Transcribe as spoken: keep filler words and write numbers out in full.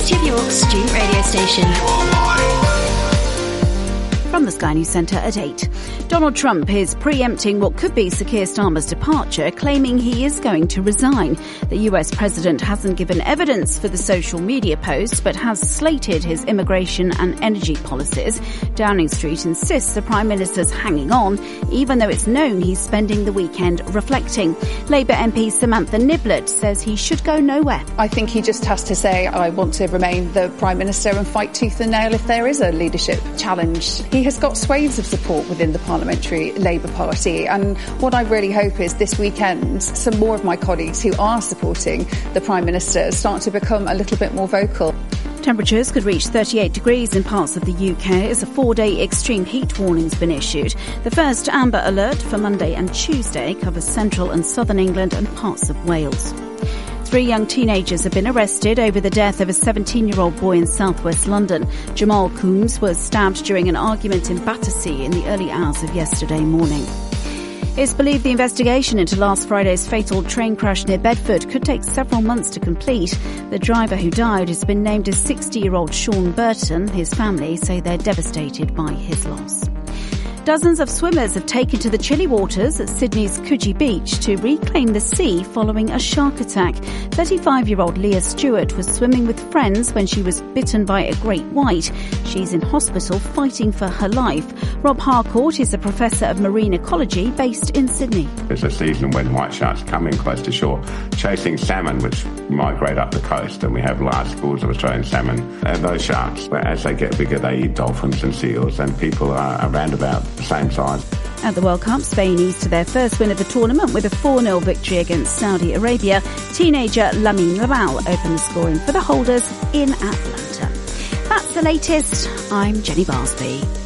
East of York's student radio station. From the Sky News Centre at eight. Donald Trump is preempting what could be Sir Keir Starmer's departure, claiming he is going to resign. The U S president hasn't given evidence for the social media post, but has slated his immigration and energy policies. Downing Street insists the Prime Minister's hanging on, even though it's known he's spending the weekend reflecting. Labour M P Samantha Niblett says he should go nowhere. I think he just has to say, I want to remain the Prime Minister and fight tooth and nail if there is a leadership challenge. He has got swathes of support within the Parliamentary Labour Party, and what I really hope is this weekend some more of my colleagues who are supporting the Prime Minister start to become a little bit more vocal. Temperatures could reach thirty-eight degrees in parts of the U K as a four-day extreme heat warning's been issued. The first amber alert for Monday and Tuesday covers central and southern England and parts of Wales. Three young teenagers have been arrested over the death of a seventeen-year-old boy in southwest London. Jamal Coombs was stabbed during an argument in Battersea in the early hours of yesterday morning. It's believed the investigation into last Friday's fatal train crash near Bedford could take several months to complete. The driver who died has been named as sixty-year-old Sean Burton. His family say they're devastated by his loss. Dozens of swimmers have taken to the chilly waters at Sydney's Coogee Beach to reclaim the sea following a shark attack. thirty-five-year-old Leah Stewart was swimming with friends when she was bitten by a great white. She's in hospital fighting for her life. Rob Harcourt is a professor of marine ecology based in Sydney. It's a season when white sharks come in close to shore, chasing salmon which migrate up the coast, and we have large schools of Australian salmon. And those sharks, as they get bigger, they eat dolphins and seals, and people are around about the same size. At the World Cup, Spain eased to their first win of the tournament with a four nil victory against Saudi Arabia. Teenager Lamine Yamal opened the scoring for the holders in Atlanta. That's the latest. I'm Jenny Barsby.